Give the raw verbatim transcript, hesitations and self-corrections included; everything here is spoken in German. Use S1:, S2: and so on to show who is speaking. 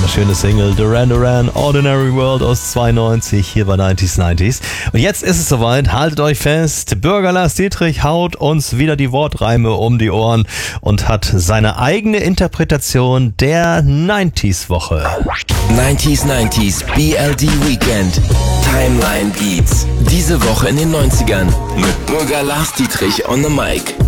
S1: wunderschöne Single Duran Duran, Ordinary World aus zweiundneunzig hier bei neunzig neunzig. Und jetzt ist es soweit, haltet euch fest, Bürger Lars Dietrich haut uns wieder die Wortreime um die Ohren und hat seine eigene Interpretation der neunziger-Woche.
S2: neunzig neunzig B L D Weekend. Timeline Beats. Diese Woche in den neunzigern mit Bürger Lars Dietrich on the mic.